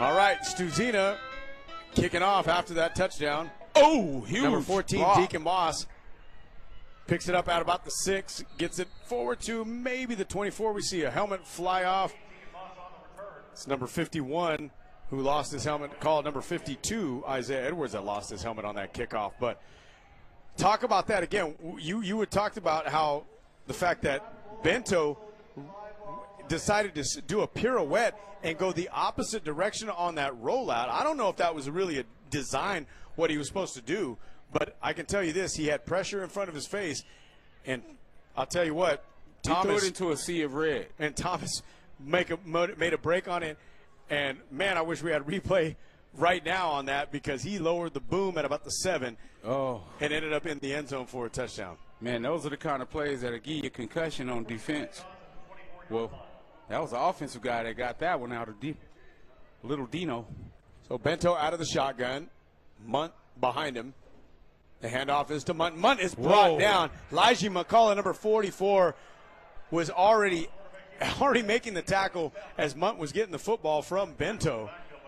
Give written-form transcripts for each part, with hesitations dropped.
All right, Stuzina kicking off after that touchdown. Oh, huge. Number 14, block. Deacon Moss, picks it up at about the 6, gets it forward to maybe the 24. We see a helmet fly off. It's number 51 who lost his helmet, called number 52, Isaiah Edwards, that lost his helmet on that kickoff. But talk about that again. You had talked about how the fact that Bento decided to do a pirouette and go the opposite direction on that rollout. I don't know if that was really a design, what he was supposed to do, but I can tell you this, he had pressure in front of his face, and I'll tell you what, Thomas, he threw it into a sea of red. And Thomas made a break on it, and man, I wish we had replay right now on that, because he lowered the boom at about the 7 and ended up in the end zone for a touchdown. Man, those are the kind of plays that'll give you a concussion on defense. Well, that was the offensive guy that got that one out of little Dino. So Bento out of the shotgun, Munt behind him. The handoff is to Munt. Munt is brought down. Elijah McCullough, number 44, was already making the tackle as Munt was getting the football from Bento.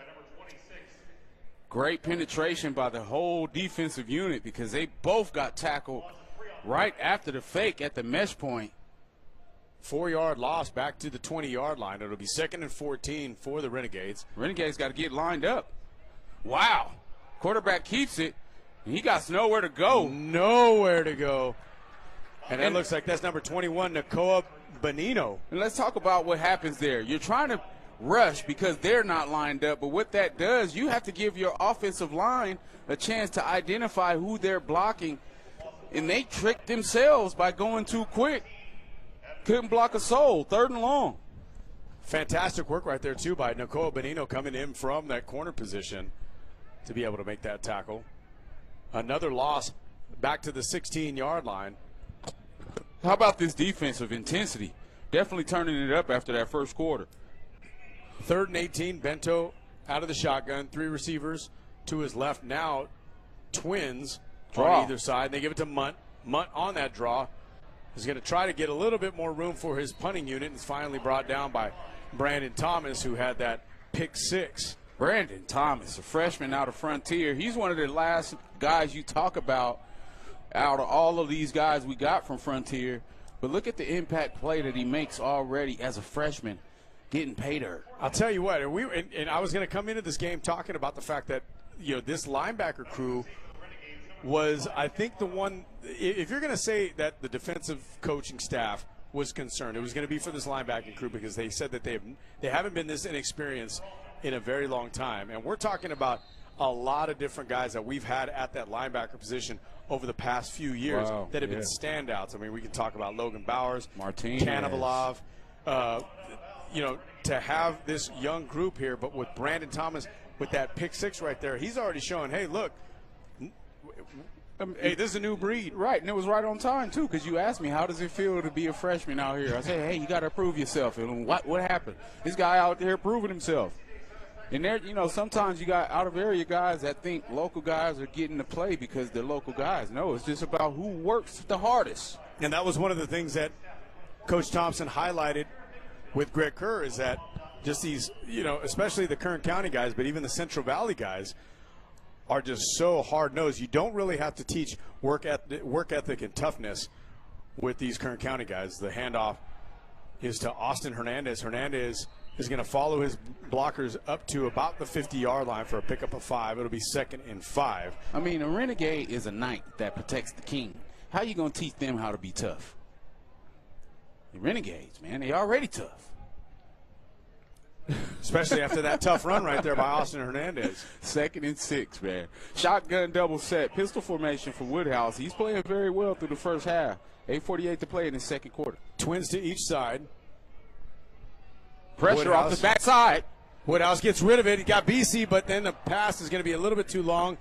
Great penetration by the whole defensive unit, because they both got tackled right after the fake at the mesh point. 4-yard loss back to the 20-yard line. It'll be 2nd and 14 for the Renegades. Renegades got to get lined up. Wow. Quarterback keeps it, and he got nowhere to go. Nowhere to go. And it looks like that's number 21, Nakoa Benino. And let's talk about what happens there. You're trying to rush because they're not lined up, but what that does, you have to give your offensive line a chance to identify who they're blocking, and they tricked themselves by going too quick. Couldn't block a soul. 3rd and long. Fantastic work right there, too, by Nakoa Benino coming in from that corner position to be able to make that tackle. Another loss back to the 16-yard line. How about this defensive intensity? Definitely turning it up after that first quarter. 3rd and 18, Bento out of the shotgun. 3 receivers to his left now. Twins on either side. They give it to Munt. Munt on that draw is going to try to get a little bit more room for his punting unit, and is finally brought down by Brandon Thomas, who had that pick 6. Brandon Thomas, a freshman out of Frontier. He's one of the last guys you talk about out of all of these guys we got from Frontier. But look at the impact play that he makes already as a freshman, getting pay dirt. I'll tell you what, and I was going to come into this game talking about the fact that, you know, this linebacker crew was, I think, the one, if you're going to say that the defensive coaching staff was concerned, it was going to be for this linebacking crew, because they said that they haven't been this inexperienced in a very long time. And we're talking about a lot of different guys that we've had at that linebacker position over the past few years that have been standouts. I mean, we can talk about Logan Bowers, Martinez, Canabalov, you know, to have this young group here, but with Brandon Thomas with that pick 6 right there, he's already showing, hey, look, hey, this is a new breed. Right, and it was right on time, too, because you asked me, how does it feel to be a freshman out here? I said, hey, you got to prove yourself. And what happened? This guy out there proving himself. And there, you know, sometimes you got out-of-area guys that think local guys are getting to play because they're local guys. No, it's just about who works the hardest. And that was one of the things that Coach Thompson highlighted with Greg Kerr, is that just these, you know, especially the Kern County guys, but even the Central Valley guys, are just so hard-nosed. You don't really have to teach work ethic and toughness with these Kern County guys. The handoff is to Austin Hernandez. Hernandez is going to follow his blockers up to about the 50-yard line for a pickup of 5. It'll be 2nd and 5. I mean, a renegade is a knight that protects the king. How you going to teach them how to be tough? The renegades, man, they already tough. Especially after that tough run right there by Austin Hernandez. 2nd and 6, man. Shotgun double set, pistol formation for Woodhouse. He's playing very well through the first half. 8:48 to play in the second quarter. Twins to each side. Pressure Woodhouse off the backside. Woodhouse gets rid of it. He got BC, but then the pass is going to be a little bit too long.